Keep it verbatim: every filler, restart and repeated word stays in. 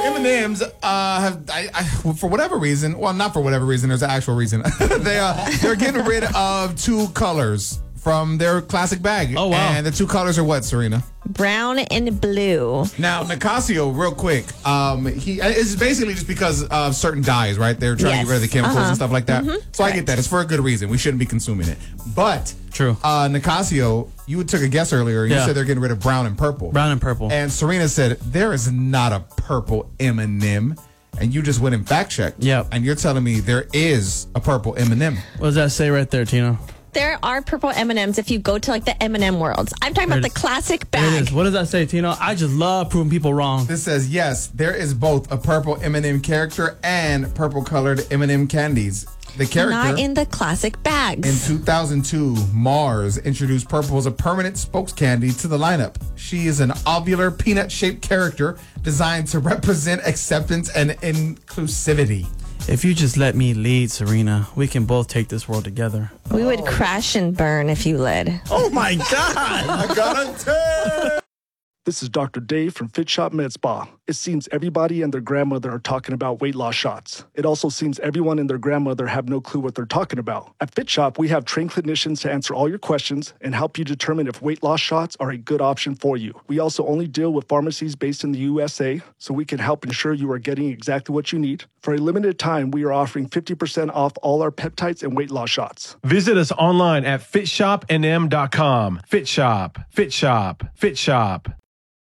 M and M's uh, have, I, I, for whatever reason, well, not for whatever reason, there's an actual reason. they uh, they're getting rid of two colors from their classic bag. Oh, wow. And the two colors are what, Serena? Brown and blue. Now, Nicasio, real quick, um, he it's basically just because of certain dyes, right? They're trying Yes. to get rid of the chemicals Uh-huh. and stuff like that. Mm-hmm. So I Correct. get that. It's for a good reason. We shouldn't be consuming it. But True. Uh, Nicasio, you took a guess earlier. You Yeah. said they're getting rid of brown and purple. Brown and purple. And Serena said there is not a purple M and M. And you just went and fact checked. Yep. And you're telling me there is a purple M and M. What does that say right there, Tino? There are purple M and M's if you go to like the M and M worlds. I'm talking There about it the is. classic There it bag. is. What does that say, Tino? I just love proving people wrong. This says yes, there is both a purple M and M character and purple colored M and M candies. The character Not in the classic bags. in two thousand two, Mars introduced purple as a permanent spokes candy to the lineup. She is an ovular peanut-shaped character designed to represent acceptance and inclusivity. If you just let me lead, Serena, we can both take this world together. we would crash and burn if you led. Oh, my God. I got a ten. This is Doctor Dave from Fit Shop Med Spa. It seems everybody and their grandmother are talking about weight loss shots. It also seems everyone and their grandmother have no clue what they're talking about. At Fit Shop, we have trained clinicians to answer all your questions and help you determine if weight loss shots are a good option for you. We also only deal with pharmacies based in the U S A, so we can help ensure you are getting exactly what you need. For a limited time, we are offering fifty percent off all our peptides and weight loss shots. Visit us online at fit shop n m dot com. Fit Shop, Fit Shop, Fit Shop.